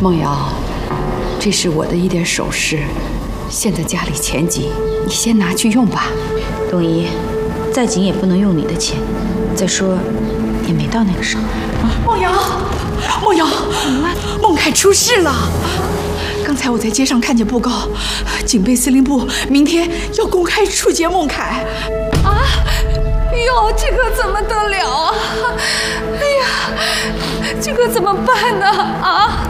梦瑶，这是我的一点首饰，现在家里钱紧，你先拿去用吧。 董姨，再紧也不能用你的钱，再说也没到那个时候。 梦瑶，梦瑶，孟凯出事了！刚才我在街上看见布告，警备司令部明天要公开处决孟凯。 啊！哟，这可怎么得了啊！哎呀，这可怎么办呢？啊！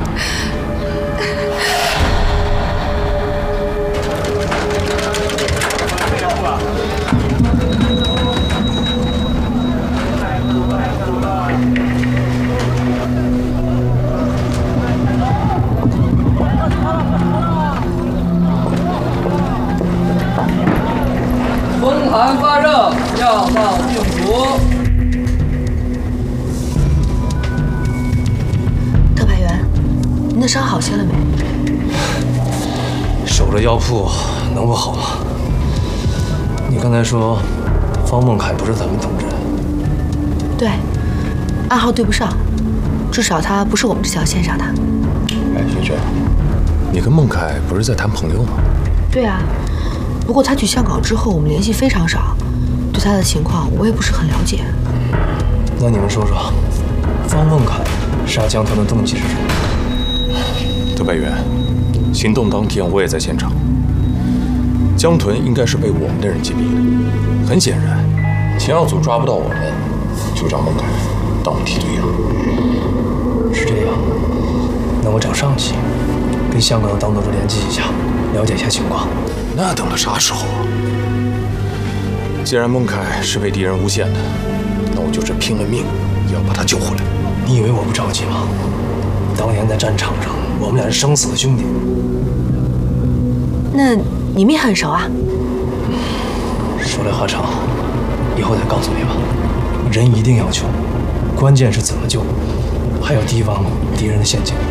封函发热，药到病除。 特派员，您的伤好些了没？ 守着药铺能不好吗？你刚才说方孟凯不是咱们同志？ 对，暗号对不上，至少他不是我们这条线上的。 哎，雪雪，你跟孟凯不是在谈朋友吗？ 对啊，不过他去香港之后，我们联系非常少，对他的情况我也不是很了解。 那你们说说，方孟凯杀江豚的动机是什么？ 特派员，行动当天我也在现场，江豚应该是被我们的人击毙的。很显然，钱耀祖抓不到我们，就让孟凯当替罪羊。 是这样，那我找上级，跟香港的党组织联系一下，了解一下情况。 那等到啥时候啊？既然孟凯是被敌人诬陷的，那我就是拼了命也要把他救回来。 你以为我不着急吗？当年在战场上，我们俩是生死的兄弟。 那你们也很熟啊？ 说来话长，以后再告诉你吧。人一定要救，关键是怎么救，还要提防敌人的陷阱。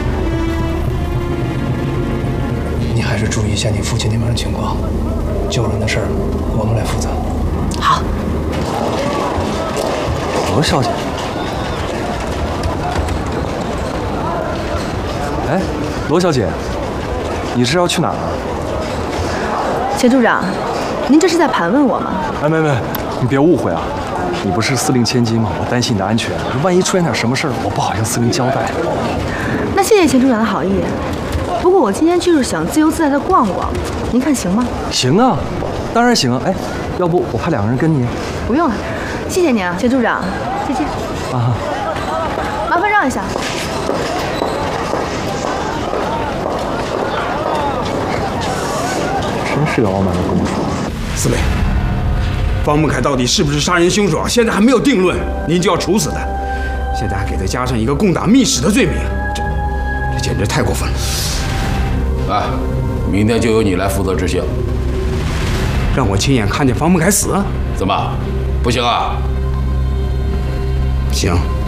你还是注意一下你父亲那边的情况，救人的事儿我们来负责。 好。 罗小姐，哎，罗小姐，你是要去哪儿啊？ 钱处长，您这是在盘问我吗？ 哎，没，你别误会啊，你不是司令千金吗？我担心你的安全，万一出现点什么事儿，我不好向司令交代。 那谢谢钱处长的好意。不过我今天就是想自由自在的逛逛，您看行吗？ 行啊，当然行啊。哎，要不我派2个人跟你？ 不用了，谢谢您啊，钱处长，再见。 啊， 麻烦让一下。 真是个傲慢的公主。 司令，方孟凯到底是不是杀人凶手啊？现在还没有定论，您就要处死他，现在还给他加上一个共党密使的罪名，这简直太过分了。 哎，明天就由你来负责执行。 让我亲眼看见方孟凯死？ 怎么，不行啊？ 行。